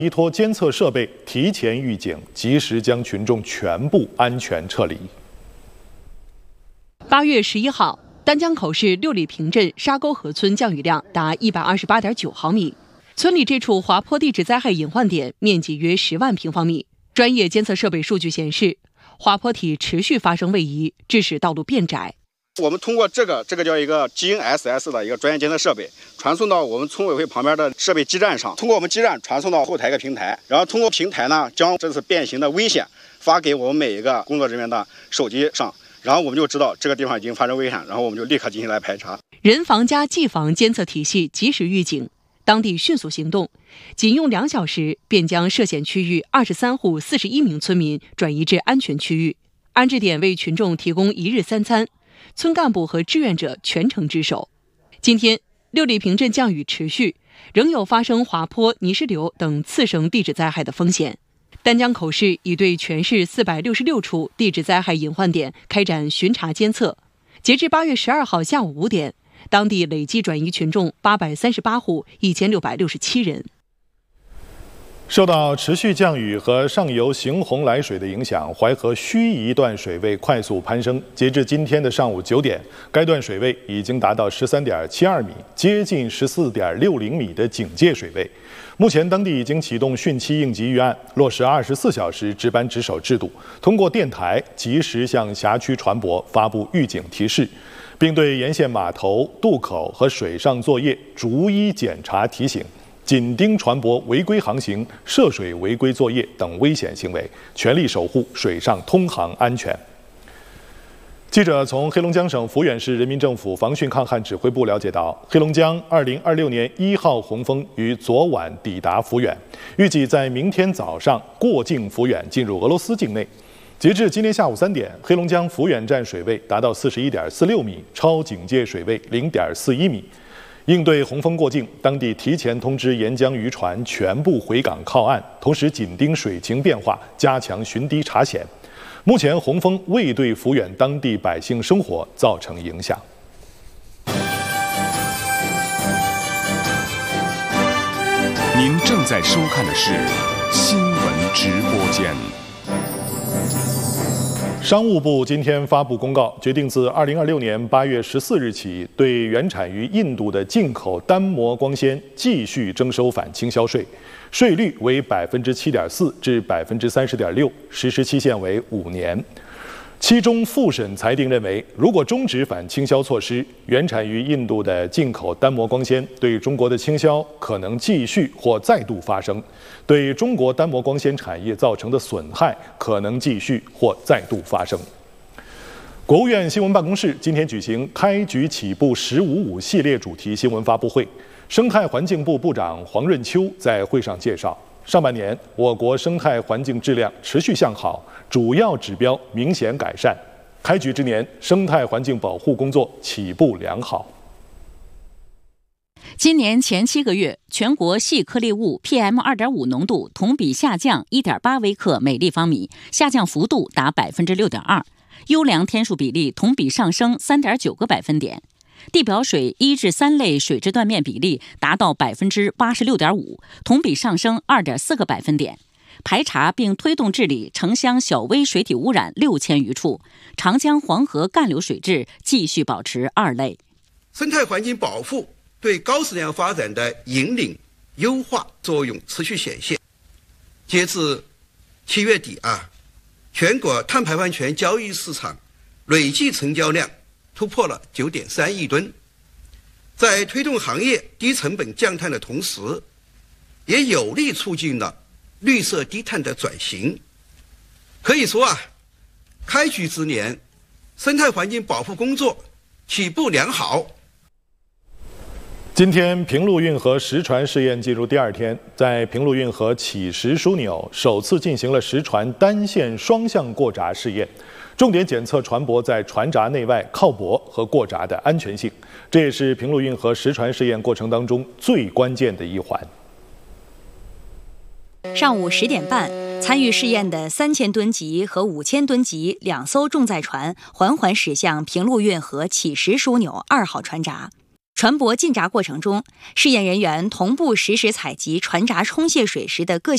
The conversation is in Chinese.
依托监测设备提前预警，及时将群众全部安全撤离。 8月11号，丹江口市六里坪镇沙沟河村降雨量达128.9毫米。村里这处滑坡地质灾害隐患点面积约10万平方米。专业监测设备数据显示，滑坡体持续发生位移，致使道路变窄。 我们通过这个叫一个 GNSS 的一个专业监测设备，传送到我们村委会旁边的设备基站上，通过我们基站传送到后台一个平台，然后通过平台呢，将这次变形的危险发给我们每一个工作人员的手机上，然后我们就知道这个地方已经发生危险，然后我们就立刻进行来排查。 人防加技防监测体系及时预警，当地迅速行动，仅用2小时便将涉险区域23户41名村民转移至安全区域，安置点为群众提供1日3餐。村干部和志愿者全程值守。今天，六里坪镇降雨持续，仍有发生滑坡、泥石流等次生地质灾害的风险。丹江口市已对全市466处地质灾害隐患点开展巡查监测。截至8月12号下午5点，当地累计转移群众838户，1667人。 受到持续降雨和上游行洪来水的影响，淮河盱眙段水位快速攀升。截至今天的上午9点，该段水位已经达到13.72米，接近14.60米的警戒水位。目前，当地已经启动汛期应急预案，落实24小时值班值守制度，通过电台及时向辖区船舶发布预警提示，并对沿线码头、渡口和水上作业逐一检查提醒。紧盯船舶违规航行、涉水违规作业等危险行为，全力守护水上通航安全。记者从黑龙江省抚远市人民政府防汛抗旱指挥部了解到，黑龙江2026年1号洪峰于昨晚抵达抚远，预计在明天早上过境抚远，进入俄罗斯境内。截至今天下午3点，黑龙江抚远站水位达到41.46米，超警戒水位0.41米。应对洪峰过境，当地提前通知沿江渔船全部回港靠岸，同时紧盯水情变化，加强巡堤查险。目前洪峰未对抚远当地百姓生活造成影响。 您正在收看的是新闻直播间。 商务部今天发布公告，决定自2026年8月14日起，对原产于印度的进口单模光纤继续征收反倾销税，税率为7.4%至30.6%，实施期限为5年。其中复审裁定认为，如果终止反倾销措施，原产于印度的进口单模光纤对中国的倾销可能继续或再度发生，对中国单模光纤产业造成的损害可能继续或再度发生。国务院新闻办公室今天举行开局起步“1055”系列主题新闻发布会，生态环境部部长黄润秋在会上介绍，上半年我国生态环境质量持续向好，主要指标明显改善。开局之年，生态环境保护工作起步良好。 今年前7个月，全国细颗粒物 PM2.5 浓度同比下降1.8微克每立方米，下降幅度达6.2%，优良天数比例同比上升3.9个百分点。地表水1至3类水质断面比例达到86.5%，同比上升2.4个百分点。排查并推动治理城乡小微水体污染6000余处，长江、黄河干流水质继续保持2类。 生态环境保护对高质量发展的引领、优化作用持续显现。截至7月底全国碳排放权交易市场累计成交量突破了9.3亿吨，在推动行业低成本降碳的同时，也有力促进了绿色低碳的转型。可以说开局之年，生态环境保护工作起步良好。 今天平陆运河实船试验进入第2天，在平陆运河起实枢纽首次进行了实船单线双向过闸试验，重点检测船舶在船闸内外靠泊和过闸的安全性，这也是平陆运河实船试验过程当中最关键的一环。 上午10点半，参与试验的3000吨级和5000吨级2艘重载船缓缓驶向平陆运河起实枢纽2号船闸。船舶进闸过程中，试验人员同步实时采集船闸冲卸水时的各